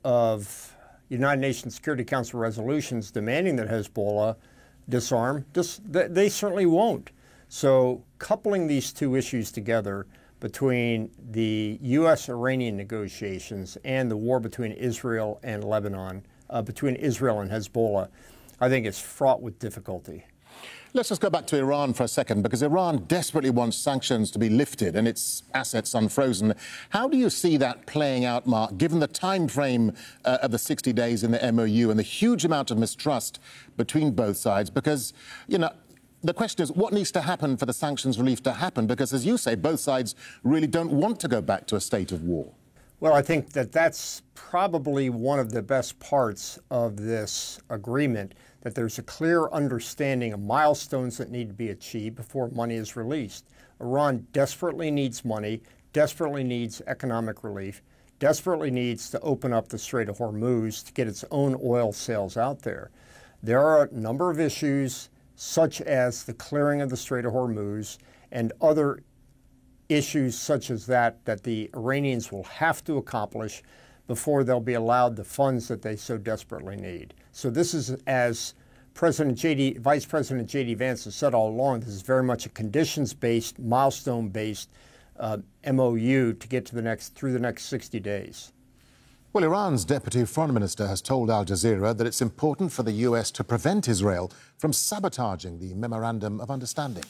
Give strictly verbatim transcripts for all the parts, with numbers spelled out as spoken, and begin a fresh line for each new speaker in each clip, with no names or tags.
of United Nations Security Council resolutions demanding that Hezbollah disarm, dis they certainly won't. So coupling these two issues together between the U S Iranian negotiations and the war between Israel and Lebanon, uh, between Israel and Hezbollah, I think is fraught with difficulty.
Let's just go back to Iran for a second, because Iran desperately wants sanctions to be lifted and its assets unfrozen. How do you see that playing out, Mark, given the time frame uh, of the sixty days in the M O U and the huge amount of mistrust between both sides? Because, you know, the question is, what needs to happen for the sanctions relief to happen? Because, as you say, both sides really don't want to go back to a state of war.
Well, I think that that's probably one of the best parts of this agreement, that there's a clear understanding of milestones that need to be achieved before money is released. Iran desperately needs money, desperately needs economic relief, desperately needs to open up the Strait of Hormuz to get its own oil sales out there. There are a number of issues, such as the clearing of the Strait of Hormuz and other issues such as that, that the Iranians will have to accomplish before they'll be allowed the funds that they so desperately need. So this is, as President J D, Vice President J D Vance has said all along, this is very much a conditions-based, milestone-based uh, M O U to get to the next, through the next sixty days.
Well, Iran's Deputy Foreign Minister has told Al Jazeera that it's important for the U S to prevent Israel from sabotaging the Memorandum of Understanding.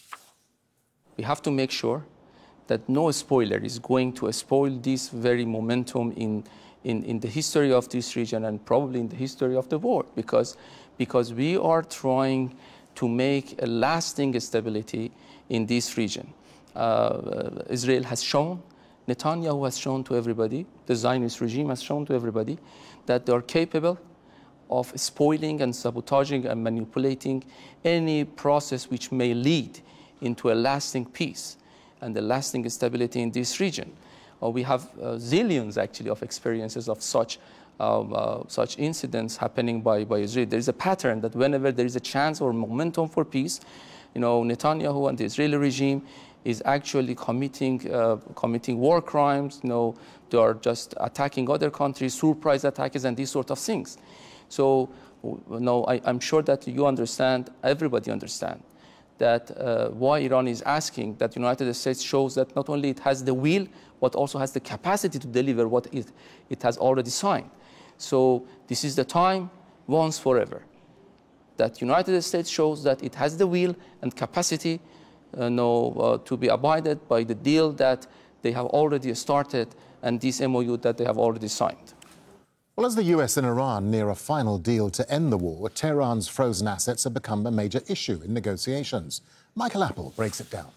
We have to make sure that no spoiler is going to spoil this very momentum in, in, in the history of this region and probably in the history of the world, because, because we are trying to make a lasting stability in this region. Uh, Israel has shown, Netanyahu has shown to everybody, the Zionist regime has shown to everybody that they are capable of spoiling and sabotaging and manipulating any process which may lead into a lasting peace and the lasting stability in this region. Uh, we have uh, zillions, actually, of experiences of such um, uh, such incidents happening by, by Israel. There is a pattern that whenever there is a chance or momentum for peace, you know, Netanyahu and the Israeli regime is actually committing uh, committing war crimes. You know, they are just attacking other countries, surprise attacks, and these sort of things. So, you know, I, I'm sure that you understand, everybody understands, that uh, why Iran is asking that the United States shows that not only it has the will, but also has the capacity to deliver what it, it has already signed. So this is the time, once forever, that United States shows that it has the will and capacity uh, no, uh, to be abided by the deal that they have already started and this M O U that they have already signed.
Well, as the U S and Iran near a final deal to end the war, Tehran's frozen assets have become a major issue in negotiations. Michael Apple breaks it down.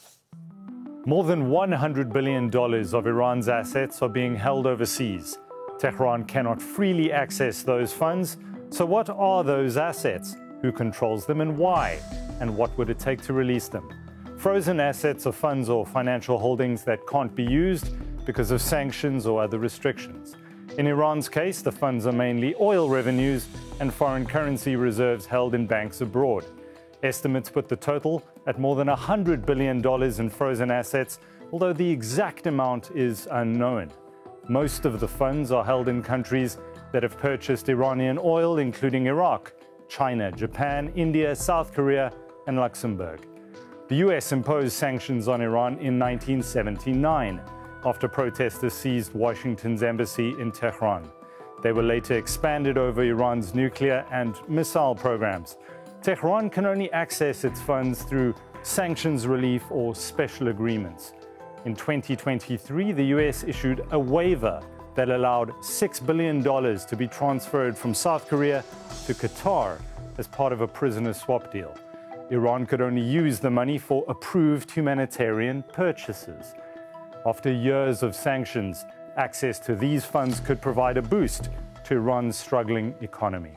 More than one hundred billion dollars of Iran's assets are being held overseas. Tehran cannot freely access those funds. So what are those assets? Who controls them and why? And what would it take to release them? Frozen assets are funds or financial holdings that can't be used because of sanctions or other restrictions. In Iran's case, the funds are mainly oil revenues and foreign currency reserves held in banks abroad. Estimates put the total at more than one hundred billion dollars in frozen assets, although the exact amount is unknown. Most of the funds are held in countries that have purchased Iranian oil, including Iraq, China, Japan, India, South Korea, and Luxembourg. The U S imposed sanctions on Iran in nineteen seventy-nine. After protesters seized Washington's embassy in Tehran. They were later expanded over Iran's nuclear and missile programs. Tehran can only access its funds through sanctions relief or special agreements. In twenty twenty-three, the U S issued a waiver that allowed six billion dollars to be transferred from South Korea to Qatar as part of a prisoner swap deal. Iran could only use the money for approved humanitarian purchases. After years of sanctions, access to these funds could provide a boost to Iran's struggling economy.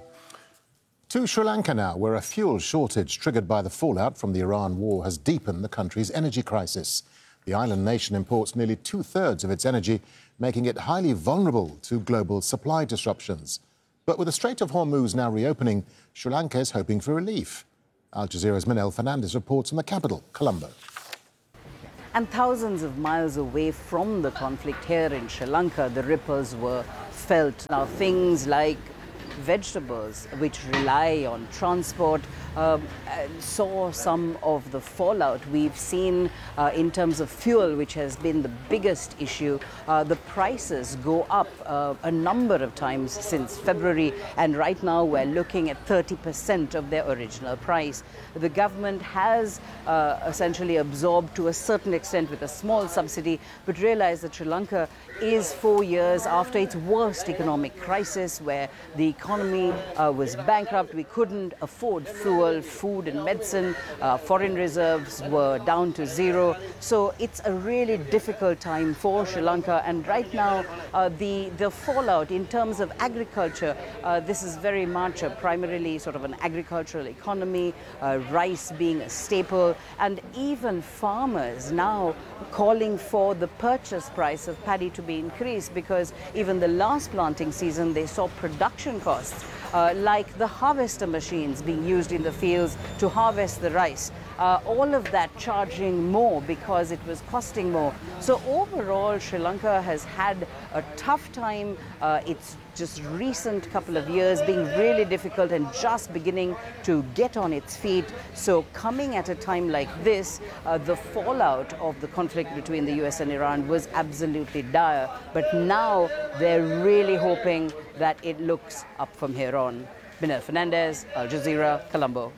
To Sri Lanka now, where a fuel shortage triggered by the fallout from the Iran war has deepened the country's energy crisis. The island nation imports nearly two-thirds of its energy, making it highly vulnerable to global supply disruptions. But with the Strait of Hormuz now reopening, Sri Lanka is hoping for relief. Al Jazeera's Manel Fernandez reports from the capital, Colombo.
And thousands of miles away from the conflict here in Sri Lanka, the ripples were felt. Now, things like vegetables, which rely on transport, uh, saw some of the fallout. We've seen uh, in terms of fuel, which has been the biggest issue, uh, the prices go up uh, a number of times since February, and right now we're looking at thirty percent of their original price. The government has uh, essentially absorbed to a certain extent with a small subsidy, but realized that Sri Lanka is four years after its worst economic crisis, where the economy uh, was bankrupt. We couldn't afford fuel, food and medicine. Uh, foreign reserves were down to zero. So it's a really difficult time for Sri Lanka. And right now, uh, the, the fallout in terms of agriculture, uh, this is very much a primarily sort of an agricultural economy, uh, rice being a staple, and even farmers now calling for the purchase price of paddy to be increased, because even the last planting season they saw production costs uh, like the harvester machines being used in the fields to harvest the rice, uh, all of that charging more because it was costing more. So overall, Sri Lanka has had a tough time. Uh, it's just recent couple of years being really difficult and just beginning to get on its feet. So coming at a time like this, uh, the fallout of the conflict between the U S and Iran was absolutely dire. But now they're really hoping that it looks up from here on. Binel Fernandez, Al Jazeera, Colombo.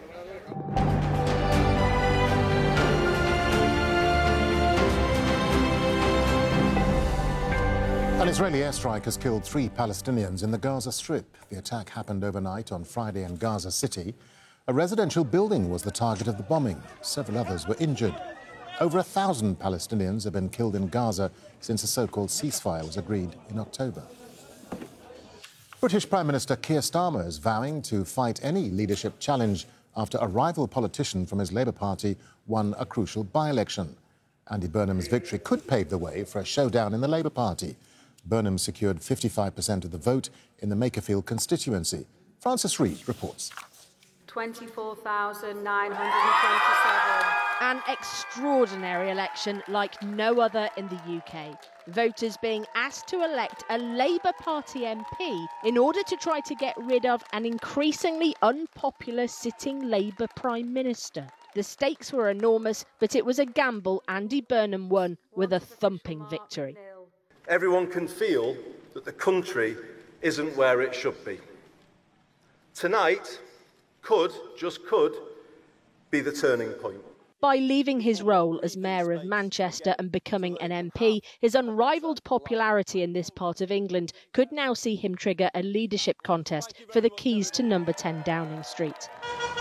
An Israeli airstrike has killed three Palestinians in the Gaza Strip. The attack happened overnight on Friday in Gaza City. A residential building was the target of the bombing. Several others were injured. Over a thousand Palestinians have been killed in Gaza since a so-called ceasefire was agreed in October. British Prime Minister Keir Starmer is vowing to fight any leadership challenge after a rival politician from his Labour Party won a crucial by-election. Andy Burnham's victory could pave the way for a showdown in the Labour Party. Burnham secured fifty-five percent of the vote in the Makerfield constituency. Francis Reid reports.
twenty-four thousand nine hundred twenty-seven.
An extraordinary election like no other in the U K. Voters being asked to elect a Labour Party M P in order to try to get rid of an increasingly unpopular sitting Labour Prime Minister. The stakes were enormous, but it was a gamble Andy Burnham won with a thumping victory.
Everyone can feel that the country isn't where it should be. Tonight could, just could, be the turning point.
By leaving his role as Mayor of Manchester and becoming an M P, his unrivalled popularity in this part of England could now see him trigger a leadership contest for the keys to number ten Downing Street.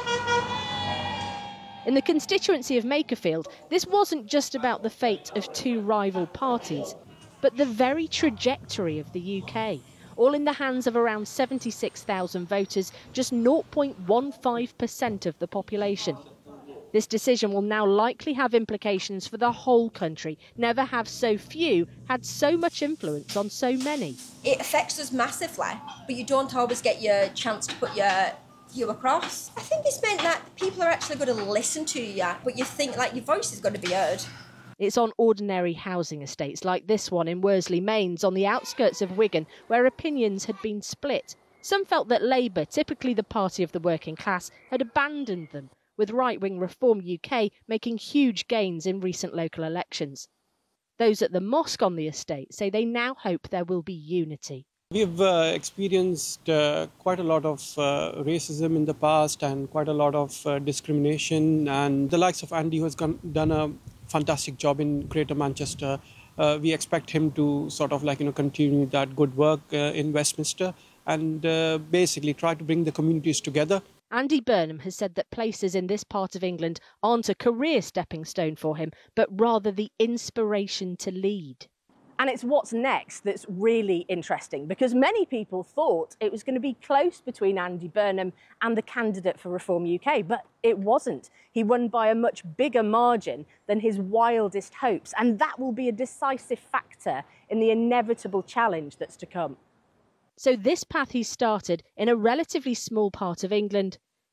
In the constituency of Makerfield, this wasn't just about the fate of two rival parties, but the very trajectory of the U K, all in the hands of around seventy-six thousand voters, just zero point one five percent of the population. This decision will now likely have implications for the whole country. Never have so few had so much influence on so many.
It affects us massively, but you don't always get your chance to put your view across. I think it's meant that people are actually going to listen to you, but you think like your voice is going to be heard.
It's on ordinary housing estates like this one in Worsley Mains on the outskirts of Wigan, where opinions had been split. Some felt that Labour, typically the party of the working class, had abandoned them, with right-wing Reform U K making huge gains in recent local elections. Those at the mosque on the estate say they now hope there will be unity.
We've uh, experienced uh, quite a lot of uh, racism in the past and quite a lot of uh, discrimination, and the likes of Andy, who has gone, done a fantastic job in Greater Manchester. Uh, we expect him to sort of like, you know, continue that good work uh, in Westminster and uh, basically try to bring the communities together.
Andy Burnham has said that places in this part of England aren't a career stepping stone for him, but rather the inspiration to lead.
And it's what's next that's really interesting, because many people thought it was going to be close between Andy Burnham and the candidate for Reform U K, but it wasn't. He won by a much bigger margin than his wildest hopes, and that will be a decisive factor in the inevitable challenge that's to come.
So this path he started in a relatively small part of England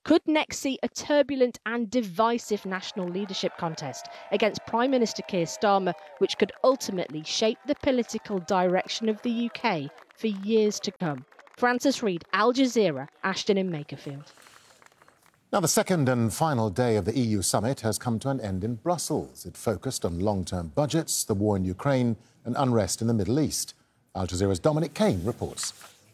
could next see a turbulent and divisive national leadership contest against Prime Minister Keir Starmer, which could ultimately shape the political direction of the U K for years to come. Frances Reid, Al Jazeera, Ashton in Makerfield.
Now, the second and final day of the E U summit has come to an end in Brussels. It focused on long-term budgets, the war in Ukraine and unrest in the Middle East. Al Jazeera's Dominic Kane reports.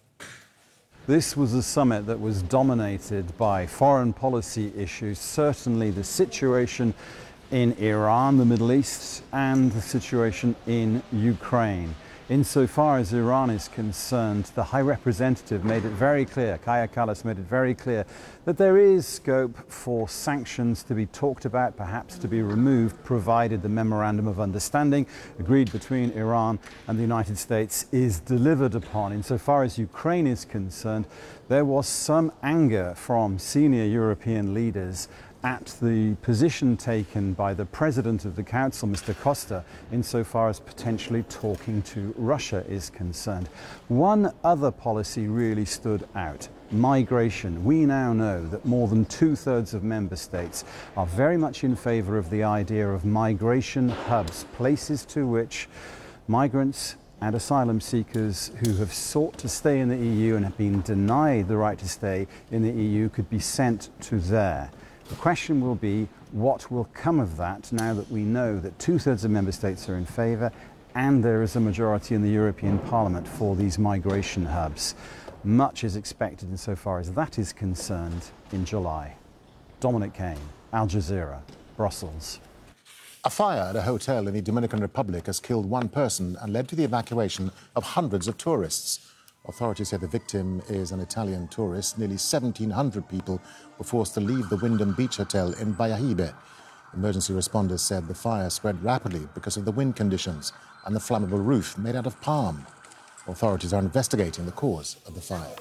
This was a summit that was dominated by foreign policy issues, certainly the situation in Iran, the Middle East, and the situation in Ukraine. Insofar as Iran is concerned, the High Representative made it very clear, Kaja Kallas made it very clear, that there is scope for sanctions to be talked about, perhaps to be removed, provided the Memorandum of Understanding agreed between Iran and the United States is delivered upon. Insofar as Ukraine is concerned, there was some anger from senior European leaders at the position taken by the President of the Council, Mister Costa, insofar as potentially talking to Russia is concerned. One other policy really stood out: migration. We now know that more than two-thirds of member states are very much in favour of the idea of migration hubs, places to which migrants and asylum seekers who have sought to stay in the E U and have been denied the right to stay in the E U could be sent to there. The question will be, what will come of that now that we know that two-thirds of member states are in favour and there is a majority in the European Parliament for these migration hubs. Much is expected insofar as that is concerned in July. Dominic Kane, Al Jazeera, Brussels.
A fire at a hotel in the Dominican Republic has killed one person and led to the evacuation of hundreds of tourists. Authorities say the victim is an Italian tourist. Nearly seventeen hundred people were forced to leave the Wyndham Beach Hotel in Bayahibe. Emergency responders said the fire spread rapidly because of the wind conditions and the flammable roof made out of palm. Authorities are investigating the cause of the fire.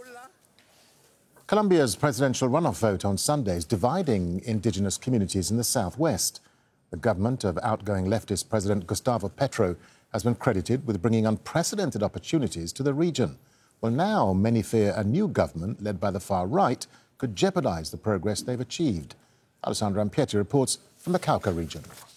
Colombia's presidential runoff vote on Sunday is dividing indigenous communities in the southwest. The government of outgoing leftist President Gustavo Petro has been credited with bringing unprecedented opportunities to the region. Well, now many fear a new government led by the far right could jeopardize the progress they've achieved. Alessandra Ampieti reports from the Cauca region.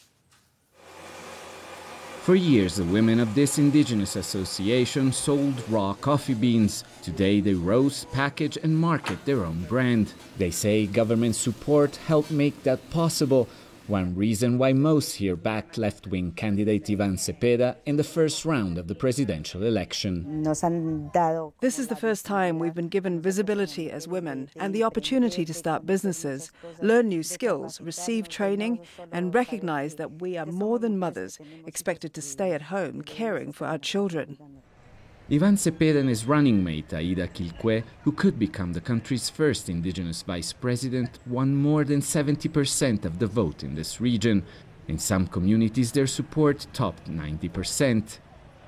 For years, the women of this indigenous association sold raw coffee beans. Today, they roast, package and market their own brand. They say government support helped make that possible. One reason why most here backed left-wing candidate Ivan Cepeda in the first round of the presidential election.
This is the first time we've been given visibility as women and the opportunity to start businesses, learn new skills, receive training, and recognize that we are more than mothers, expected to stay at home caring for our children.
Ivan Cepeda and his running mate Aida Quilque, who could become the country's first indigenous vice president, won more than seventy percent of the vote in this region. In some communities, their support topped ninety percent.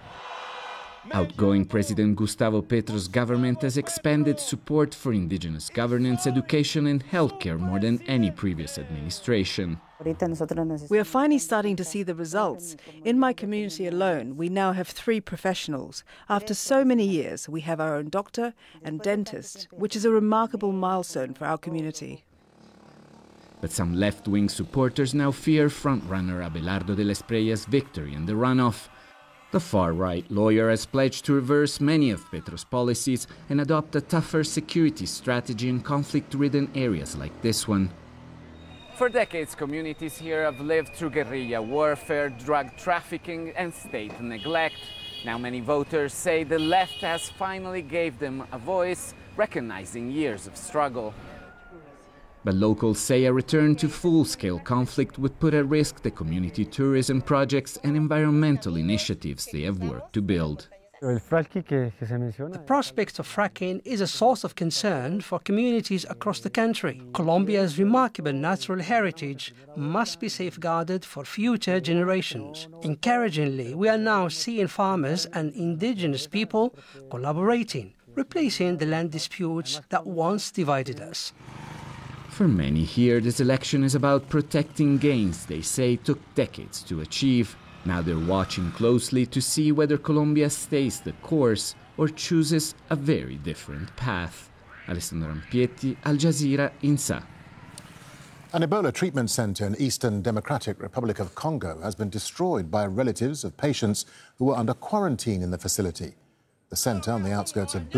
Outgoing President Gustavo Petro's government has expanded support for indigenous governance, education and healthcare more than any previous administration.
We are finally starting to see the results. In my community alone, we now have three professionals. After so many years, we have our own doctor and dentist, which is a remarkable milestone for our community.
But some left-wing supporters now fear frontrunner Abelardo de la Esprilla's victory in the runoff. The far-right lawyer has pledged to reverse many of Petro's policies and adopt a tougher security strategy in conflict-ridden areas like this one. For decades, communities here have lived through guerrilla warfare, drug trafficking and state neglect. Now many voters say the left has finally gave them a voice, recognizing years of struggle. But locals say a return to full-scale conflict would put at risk the community tourism projects and environmental initiatives they have worked to build.
The prospect of fracking is a source of concern for communities across the country. Colombia's remarkable natural heritage must be safeguarded for future generations. Encouragingly, we are now seeing farmers and indigenous people collaborating, replacing the land disputes that once divided us.
For many here, this election is about protecting gains they say took decades to achieve. Now they're watching closely to see whether Colombia stays the course or chooses a very different path. Alessandro Rampietti, Al Jazeera, INSA.
An Ebola treatment centre in Eastern Democratic Republic of Congo has been destroyed by relatives of patients who were under quarantine in the facility. The centre on the outskirts of